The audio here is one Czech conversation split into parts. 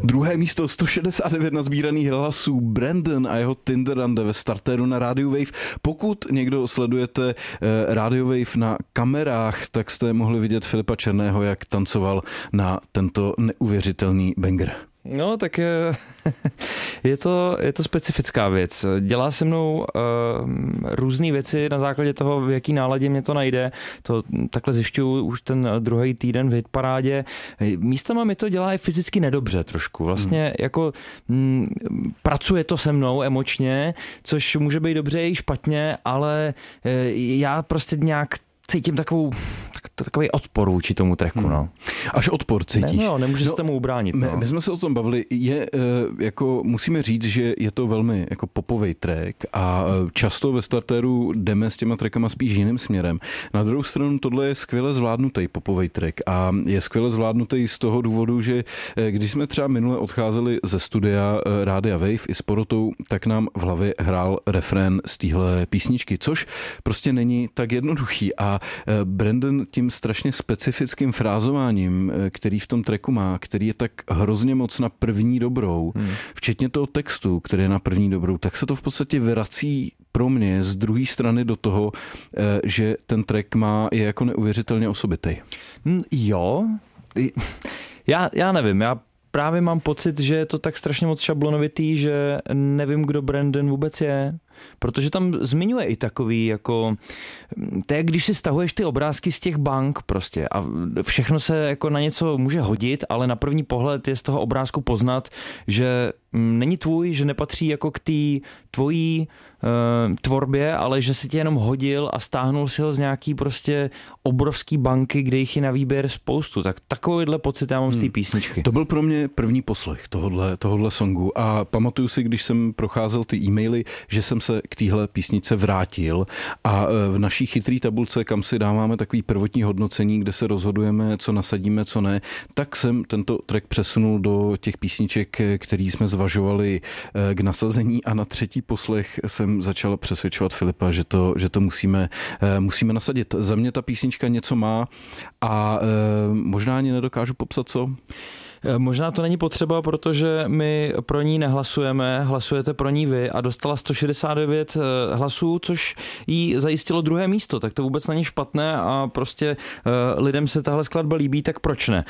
Druhé místo 169 nazbíraných hlasů Brandon a jeho Tinderande ve startéru na Radio Wave. Pokud někdo sledujete Radio Wave na kamerách, tak jste mohli vidět Filipa Černého, jak tancoval na tento neuvěřitelný banger. No, tak je to specifická věc. Dělá se mnou různé věci na základě toho, v jaký náladě mě to najde. To takhle zjišťuju už ten druhý týden v hitparádě. Místama mi to dělá i fyzicky nedobře trošku. Vlastně jako pracuje to se mnou emočně, což může být dobře i špatně, ale já prostě nějak cítím takový odpor vůči tomu tracku, no. Až odpor cítíš? Nemůžu se tomu ubránit. My jsme se o tom bavili, jako musíme říct, že je to velmi jako popovej track a často ve startéru jdeme s těma trackama spíš jiným směrem. Na druhou stranu tohle je skvěle zvládnutý popovej track a je skvěle zvládnutý z toho důvodu, že když jsme třeba minule odcházeli ze studia Rádia Wave i s porotou, tak nám v hlavě hrál refrén z téhle písničky, což prostě není tak jednoduchý a Brandon tím strašně specifickým frázováním, který v tom tracku má, který je tak hrozně moc na první dobrou, včetně toho textu, který je na první dobrou, tak se to v podstatě vrací pro mě z druhé strany do toho, že ten track je jako neuvěřitelně osobitý. Jo, já nevím, já právě mám pocit, že je to tak strašně moc šablonovitý, že nevím, kdo Brandon vůbec je. Protože tam zmiňuje i takový, jako, to je, když si stahuješ ty obrázky z těch bank prostě a všechno se jako na něco může hodit, ale na první pohled je z toho obrázku poznat, že není tvůj, že nepatří jako k té tvojí tvorbě, ale že si tě jenom hodil a stáhnul si ho z nějaký prostě obrovský banky, kde jich je na výběr spoustu. Tak takovýhle pocit já mám z té písničky. To byl pro mě první poslech tohodle songu a pamatuju si, když jsem procházel ty e-maily, že jsem se k téhle písnice vrátil a v naší chytrý tabulce, kam si dáváme takový prvotní hodnocení, kde se rozhodujeme, co nasadíme, co ne, tak jsem tento track přesunul do těch písniček, který jsme zvažovali k nasazení a na třetí poslech jsem začal přesvědčovat Filipa, že to musíme nasadit. Za mě ta písnička něco má a možná ani nedokážu popsat, co. Možná to není potřeba, protože my pro ní nehlasujeme, hlasujete pro ní vy a dostala 169 hlasů, což jí zajistilo druhé místo, tak to vůbec není špatné a prostě lidem se tahle skladba líbí, tak proč ne?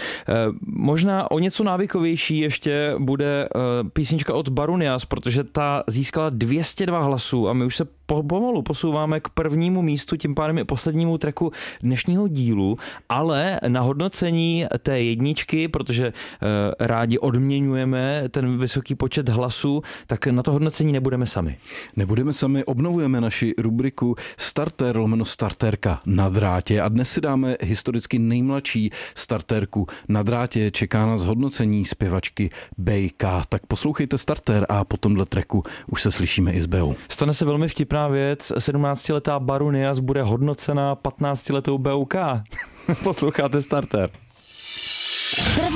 Možná o něco návykovější ještě bude písnička od Barunias, protože ta získala 202 hlasů a my už se pomalu posouváme k prvnímu místu, tím pádem i poslednímu tracku dnešního dílu, ale na hodnocení té jedničky, protože rádi odměňujeme ten vysoký počet hlasů, tak na to hodnocení nebudeme sami. Nebudeme sami, obnovujeme naši rubriku Starter / starterka na drátě a dnes si dáme historicky nejmladší starterku na drátě. Čeká nás hodnocení zpěvačky BK. Tak poslouchejte Starter a po tomhle tracku už se slyšíme i s Beou. Stane se velmi vtipná věc, 17letá Barunias bude hodnocena 15letou BUK. Posloucháte Starter.